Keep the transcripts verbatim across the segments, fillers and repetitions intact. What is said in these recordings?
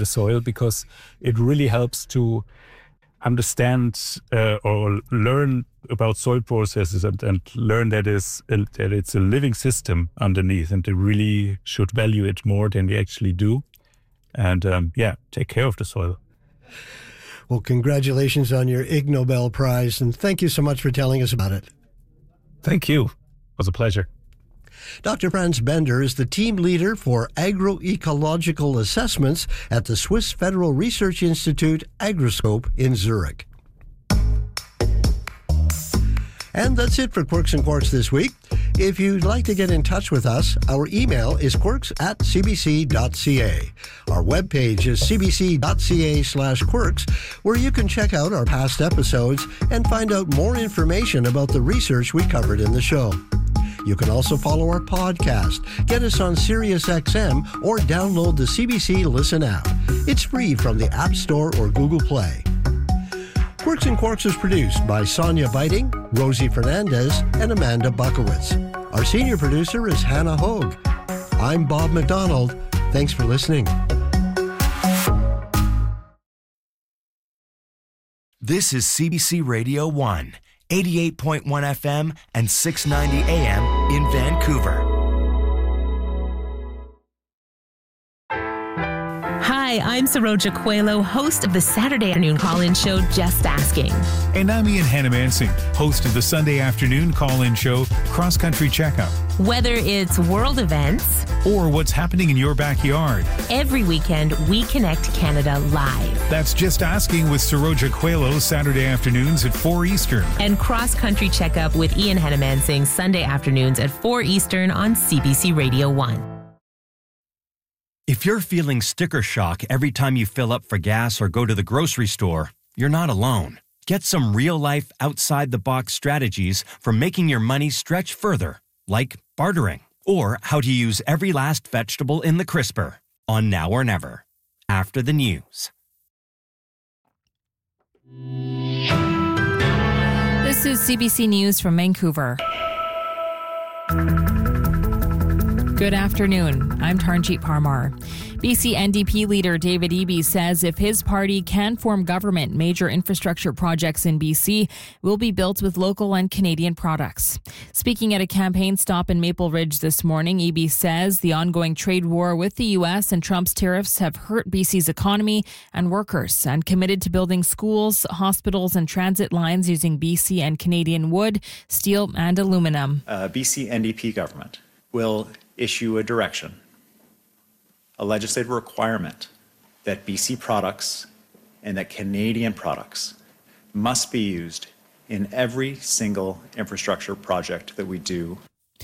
the soil, because it really helps to understand uh, or learn about soil processes and, and learn that, is a, that it's a living system underneath, and they really should value it more than they actually do. And um, yeah, take care of the soil. Well, congratulations on your Ig Nobel Prize, and thank you so much for telling us about it. Thank you. It was a pleasure. Doctor Franz Bender is the team leader for agroecological assessments at the Swiss Federal Research Institute Agroscope in Zurich. And that's it for Quirks and Quarks this week. If you'd like to get in touch with us, our email is quirks at cbc.ca. Our webpage is cbc.ca slash quirks, where you can check out our past episodes and find out more information about the research we covered in the show. You can also follow our podcast, get us on SiriusXM, or download the C B C Listen app. It's free from the App Store or Google Play. Quirks and Quarks is produced by Sonia Biting, Rosie Fernandez, and Amanda Buckowitz. Our senior producer is Hannah Hogue. I'm Bob McDonald. Thanks for listening. This is C B C Radio one, eighty-eight point one F M and six ninety A M in Vancouver. Hi, I'm Saroja Coelho, host of the Saturday afternoon call-in show, Just Asking. And I'm Ian Hannamansing, host of the Sunday afternoon call-in show, Cross Country Checkup. Whether it's world events or what's happening in your backyard, every weekend we connect Canada live. That's Just Asking with Saroja Coelho, Saturday afternoons at four Eastern. And Cross Country Checkup with Ian Hannamansing, Sunday afternoons at four Eastern on C B C Radio one. If you're feeling sticker shock every time you fill up for gas or go to the grocery store, you're not alone. Get some real-life, outside-the-box strategies for making your money stretch further, like bartering, or how to use every last vegetable in the crisper on Now or Never, after the news. This is C B C News from Vancouver. Good afternoon. I'm Tarnjeet Parmar. B C N D P leader David Eby says if his party can form government, major infrastructure projects in B C will be built with local and Canadian products. Speaking at a campaign stop in Maple Ridge this morning, Eby says the ongoing trade war with the U S and Trump's tariffs have hurt B C's economy and workers, and committed to building schools, hospitals and transit lines using B C and Canadian wood, steel and aluminum. Uh, B C N D P government will issue a direction, a legislative requirement that B C products and that Canadian products must be used in every single infrastructure project that we do.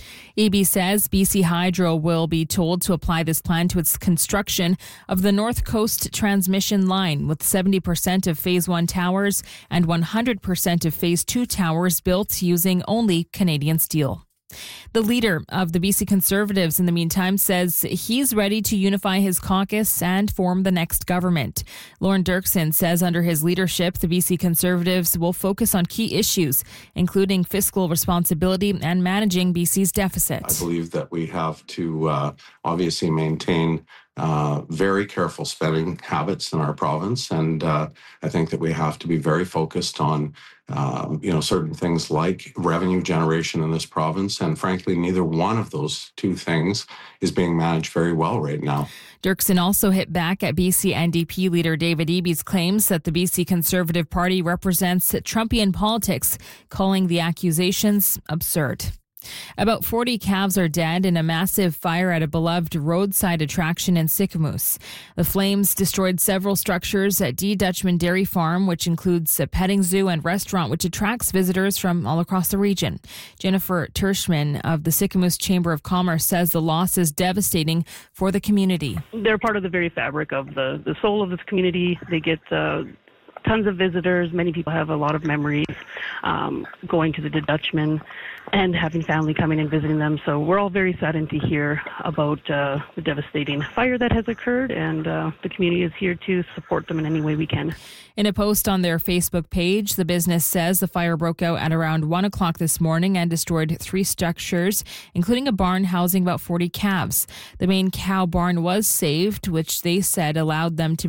Eby says B C Hydro will be told to apply this plan to its construction of the North Coast Transmission Line, with seventy percent of Phase one towers and one hundred percent of Phase two towers built using only Canadian steel. The leader of the B C Conservatives, in the meantime, says he's ready to unify his caucus and form the next government. Lorne Dirksen says under his leadership, the B C Conservatives will focus on key issues, including fiscal responsibility and managing B C's deficit. I believe that we have to uh, obviously maintain Uh, very careful spending habits in our province, and uh, I think that we have to be very focused on, um, you know, certain things like revenue generation in this province, and frankly, neither one of those two things is being managed very well right now. Dirksen also hit back at B C N D P leader David Eby's claims that the B C Conservative Party represents Trumpian politics, calling the accusations absurd. About forty calves are dead in a massive fire at a beloved roadside attraction in Sicamous. The flames destroyed several structures at D. Dutchman Dairy Farm, which includes a petting zoo and restaurant which attracts visitors from all across the region. Jennifer Tershman of the Sicamous Chamber of Commerce says the loss is devastating for the community. They're part of the very fabric of the, the soul of this community. They get uh, tons of visitors. Many people have a lot of memories um, going to the D. Dutchman and having family coming and visiting them. So we're all very saddened to hear about uh, the devastating fire that has occurred, and uh, the community is here to support them in any way we can. In a post on their Facebook page, the business says the fire broke out at around one o'clock this morning and destroyed three structures, including a barn housing about forty calves. The main cow barn was saved, which they said allowed them to